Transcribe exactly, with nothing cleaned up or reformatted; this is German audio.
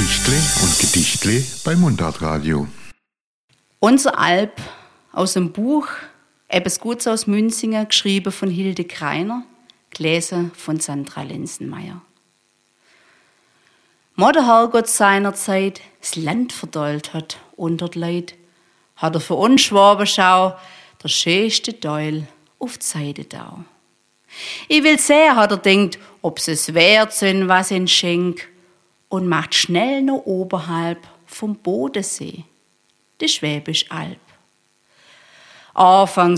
Geschichtle und Gedichtle bei Mundartradio. Unser Alp aus dem Buch Etwas Gutes aus Münzingen, geschrieben von Hilde Greiner, gelesen von Sandra Lenzenmeier. Mo der Herrgott seinerzeit das Land verdollt hat unter die Leid, hat er für uns Schwabenschau der schönste Teil auf die Seite da. Ich will sehen, hat er denkt, ob's es wert sind, was ihn schenk, und macht schnell noch oberhalb vom Bodensee, die Schwäbisch Alb. Anfangs